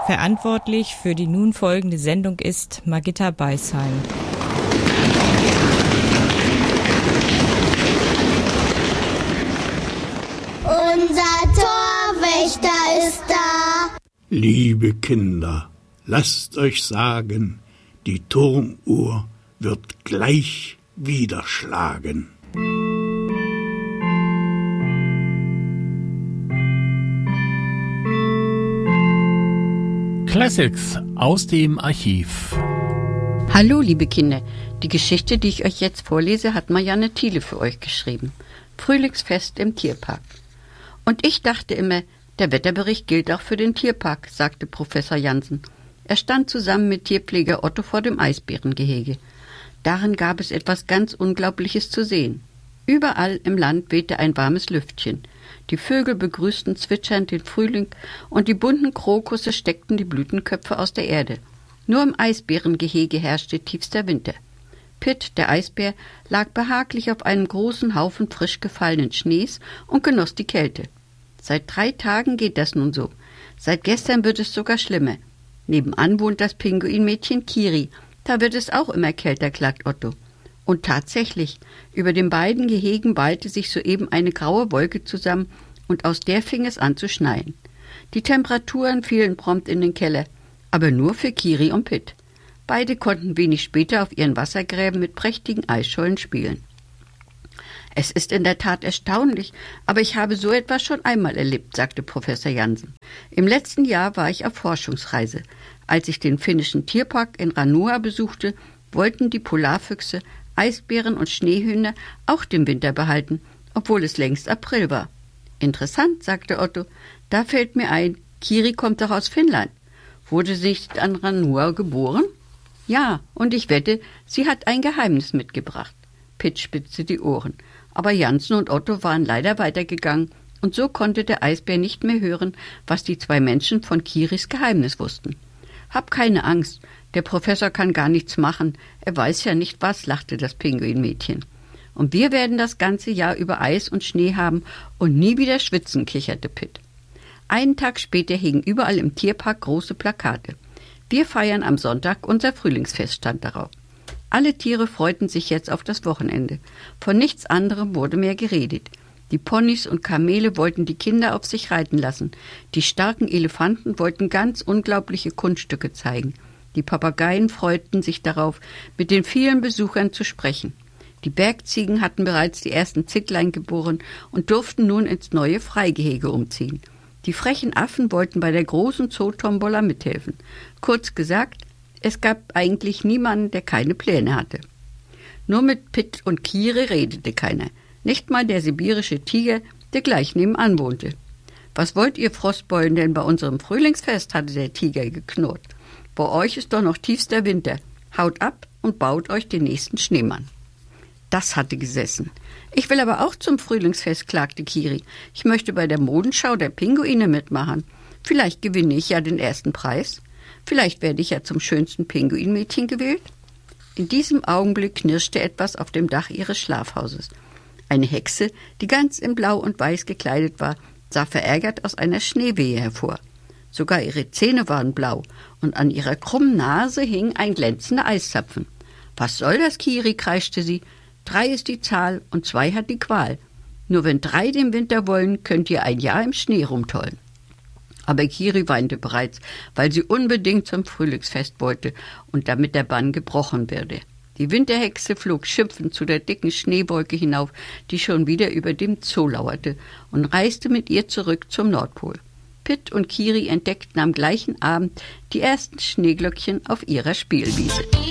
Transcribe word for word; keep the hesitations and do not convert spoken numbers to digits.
Verantwortlich für die nun folgende Sendung ist Margitta Beisheim. Unser Torwächter ist da. Liebe Kinder, lasst euch sagen, die Turmuhr wird gleich wieder schlagen. Classics aus dem Archiv. Hallo liebe Kinder, die Geschichte, die ich euch jetzt vorlese, hat Marianne Thiele für euch geschrieben. Frühlingsfest im Tierpark. Und ich dachte immer, der Wetterbericht gilt auch für den Tierpark, sagte Professor Jansen. Er stand zusammen mit Tierpfleger Otto vor dem Eisbärengehege. Darin gab es etwas ganz Unglaubliches zu sehen. Überall im Land wehte ein warmes Lüftchen. Die Vögel begrüßten zwitschernd den Frühling und die bunten Krokusse steckten die Blütenköpfe aus der Erde. Nur im Eisbärengehege herrschte tiefster Winter. Pitt, der Eisbär, lag behaglich auf einem großen Haufen frisch gefallenen Schnees und genoss die Kälte. Seit drei Tagen geht das nun so. Seit gestern wird es sogar schlimmer. Nebenan wohnt das Pinguinmädchen Kiri. Da wird es auch immer kälter, klagt Otto. Und tatsächlich, über den beiden Gehegen ballte sich soeben eine graue Wolke zusammen und aus der fing es an zu schneien. Die Temperaturen fielen prompt in den Keller, aber nur für Kiri und Pitt. Beide konnten wenig später auf ihren Wassergräben mit prächtigen Eisschollen spielen. Es ist in der Tat erstaunlich, aber ich habe so etwas schon einmal erlebt, sagte Professor Jansen. Im letzten Jahr war ich auf Forschungsreise. Als ich den finnischen Tierpark in Ranua besuchte, wollten die Polarfüchse, Eisbären und Schneehühner auch den Winter behalten, obwohl es längst April war. Interessant, sagte Otto. Da fällt mir ein, Kiri kommt doch aus Finnland. Wurde sie nicht an Ranua geboren? Ja, und ich wette, sie hat ein Geheimnis mitgebracht. Pitt spitzte die Ohren. Aber Jansen und Otto waren leider weitergegangen, und so konnte der Eisbär nicht mehr hören, was die zwei Menschen von Kiris Geheimnis wussten. »Hab keine Angst, der Professor kann gar nichts machen, er weiß ja nicht was«, lachte das Pinguinmädchen. »Und wir werden das ganze Jahr über Eis und Schnee haben und nie wieder schwitzen«, kicherte Pitt. Einen Tag später hingen überall im Tierpark große Plakate. »Wir feiern am Sonntag unser Frühlingsfest«, stand darauf. Alle Tiere freuten sich jetzt auf das Wochenende. Von nichts anderem wurde mehr geredet. Die Ponys und Kamele wollten die Kinder auf sich reiten lassen. Die starken Elefanten wollten ganz unglaubliche Kunststücke zeigen. Die Papageien freuten sich darauf, mit den vielen Besuchern zu sprechen. Die Bergziegen hatten bereits die ersten Zicklein geboren und durften nun ins neue Freigehege umziehen. Die frechen Affen wollten bei der großen Zootombola mithelfen. Kurz gesagt, es gab eigentlich niemanden, der keine Pläne hatte. Nur mit Pitt und Kiri redete keiner. Nicht mal der sibirische Tiger, der gleich nebenan wohnte. »Was wollt ihr Frostbeulen denn bei unserem Frühlingsfest?«, hatte der Tiger geknurrt. »Bei euch ist doch noch tiefster Winter. Haut ab und baut euch den nächsten Schneemann.« Das hatte gesessen. »Ich will aber auch zum Frühlingsfest«, klagte Kiri. »Ich möchte bei der Modenschau der Pinguine mitmachen. Vielleicht gewinne ich ja den ersten Preis. Vielleicht werde ich ja zum schönsten Pinguinmädchen gewählt.« In diesem Augenblick knirschte etwas auf dem Dach ihres Schlafhauses. Eine Hexe, die ganz in Blau und Weiß gekleidet war, sah verärgert aus einer Schneewehe hervor. Sogar ihre Zähne waren blau und an ihrer krummen Nase hing ein glänzender Eiszapfen. »Was soll das, Kiri?«, kreischte sie. »Drei ist die Zahl und zwei hat die Qual. Nur wenn drei den Winter wollen, könnt ihr ein Jahr im Schnee rumtollen.« Aber Kiri weinte bereits, weil sie unbedingt zum Frühlingsfest wollte und damit der Bann gebrochen würde. Die Winterhexe flog schimpfend zu der dicken Schneewolke hinauf, die schon wieder über dem Zoo lauerte, und reiste mit ihr zurück zum Nordpol. Pitt und Kiri entdeckten am gleichen Abend die ersten Schneeglöckchen auf ihrer Spielwiese.